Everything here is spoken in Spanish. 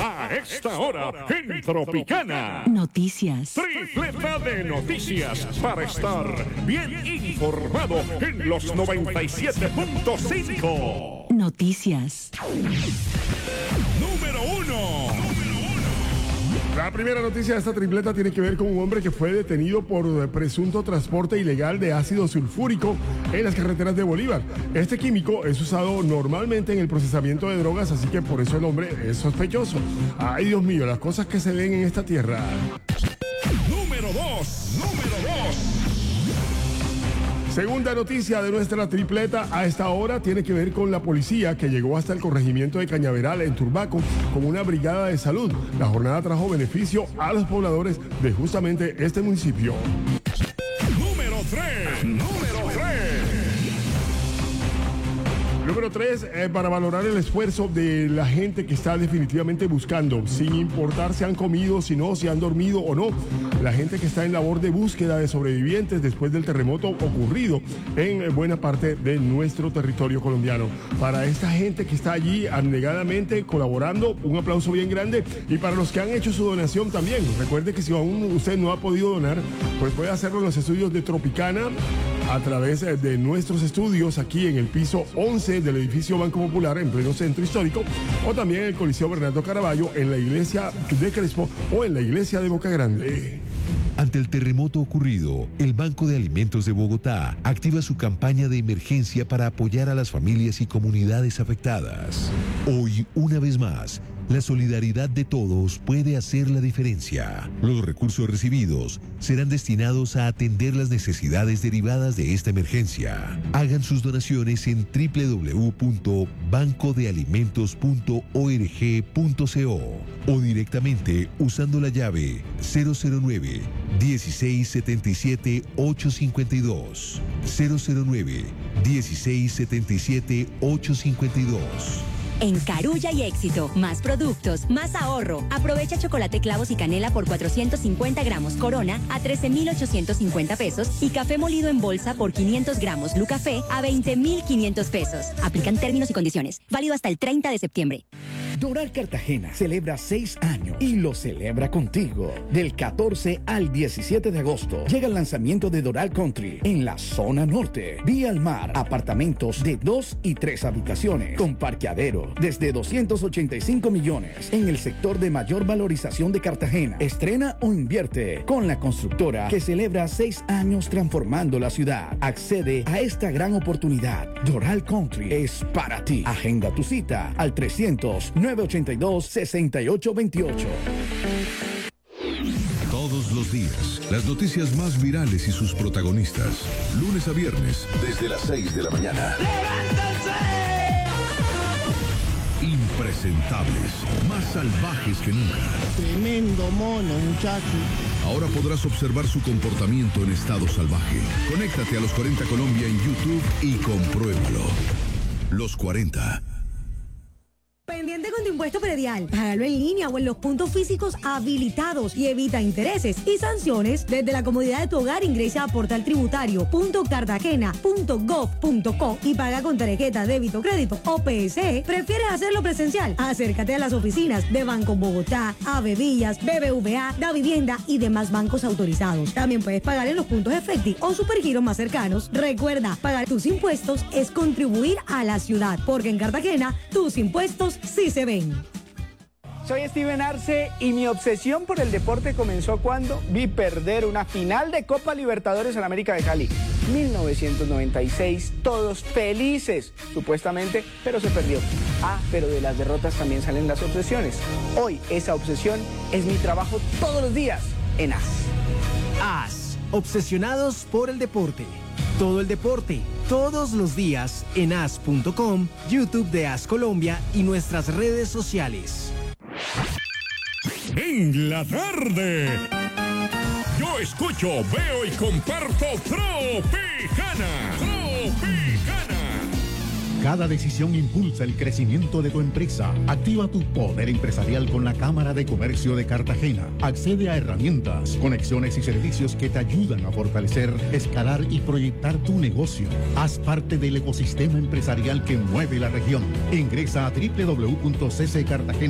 A esta hora, en Tropicana. Noticias. Tripleta de noticias para estar bien informado en los 97.5. Noticias. Número 1. La primera noticia de esta tripleta tiene que ver con un hombre que fue detenido por presunto transporte ilegal de ácido sulfúrico en las carreteras de Bolívar. Este químico es usado normalmente en el procesamiento de drogas, así que por eso el hombre es sospechoso. Ay, Dios mío, las cosas que se ven en esta tierra. Número 2. Segunda noticia de nuestra tripleta a esta hora tiene que ver con la policía que llegó hasta el corregimiento de Cañaveral en Turbaco con una brigada de salud. La jornada trajo beneficio a los pobladores de justamente este municipio. Número 3. Número 3, para valorar el esfuerzo de la gente que está definitivamente buscando, sin importar si han comido, si no, si han dormido o no. La gente que está en labor de búsqueda de sobrevivientes después del terremoto ocurrido en buena parte de nuestro territorio colombiano. Para esta gente que está allí abnegadamente colaborando, un aplauso bien grande. Y para los que han hecho su donación también. Recuerde que si aún usted no ha podido donar, pues puede hacerlo en los estudios de Tropicana, a través de nuestros estudios aquí en el piso 11 del edificio Banco Popular en pleno centro histórico, o también en el Coliseo Bernardo Caraballo, en la iglesia de Crespo o en la iglesia de Boca Grande. Ante el terremoto ocurrido, el Banco de Alimentos de Bogotá activa su campaña de emergencia para apoyar a las familias y comunidades afectadas. Hoy, una vez más, la solidaridad de todos puede hacer la diferencia. Los recursos recibidos serán destinados a atender las necesidades derivadas de esta emergencia. Hagan sus donaciones en www.bancodealimentos.org.co o directamente usando la llave 009 1677 852 009 1677 852. En Carulla y Éxito, más productos, más ahorro. Aprovecha chocolate clavos y canela por 450 gramos Corona a 13,850 pesos y café molido en bolsa por 500 gramos Lucafé a 20,500 pesos. Aplican términos y condiciones. Válido hasta el 30 de septiembre. Doral Cartagena celebra 6 años y lo celebra contigo. Del 14 al 17 de agosto llega el lanzamiento de Doral Country en la zona norte. Vía al mar, apartamentos de 2 y 3 habitaciones con parqueadero desde 285 millones en el sector de mayor valorización de Cartagena. Estrena o invierte con la constructora que celebra 6 años transformando la ciudad. Accede a esta gran oportunidad. Doral Country es para ti. Agenda tu cita al 300-982-6828. Todos los días, las noticias más virales y sus protagonistas. Lunes a viernes, desde las 6 de la mañana. Impresentables, más salvajes que nunca. Tremendo mono, muchacho. Ahora podrás observar su comportamiento en estado salvaje. Conéctate a Los 40 Colombia en YouTube y compruébalo. Los 40. Pendiente con tu impuesto predial. Págalo en línea o en los puntos físicos habilitados y evita intereses y sanciones desde la comodidad de tu hogar. Ingresa a portaltributario.cartagena.gov.co y paga con tarjeta débito, crédito o PSE. ¿Prefieres hacerlo presencial? Acércate a las oficinas de Banco Bogotá, Avevillas, BBVA, Da Vivienda y demás bancos autorizados. También puedes pagar en los puntos Efecti o Supergiros más cercanos. Recuerda, pagar tus impuestos es contribuir a la ciudad, porque en Cartagena tus impuestos sí se ven. Soy Steven Arce y mi obsesión por el deporte comenzó cuando vi perder una final de Copa Libertadores en América de Cali. 1996, todos felices, supuestamente, pero se perdió. Pero de las derrotas también salen las obsesiones. Hoy esa obsesión es mi trabajo todos los días en AS. AS, obsesionados por el deporte. Todo el deporte, todos los días en as.com, YouTube de AS Colombia y nuestras redes sociales. En la tarde, yo escucho, veo y comparto Tropicana. Cada decisión impulsa el crecimiento de tu empresa. Activa tu poder empresarial con la Cámara de Comercio de Cartagena. Accede a herramientas, conexiones y servicios que te ayudan a fortalecer, escalar y proyectar tu negocio. Haz parte del ecosistema empresarial que mueve la región. Ingresa a www.cccartagena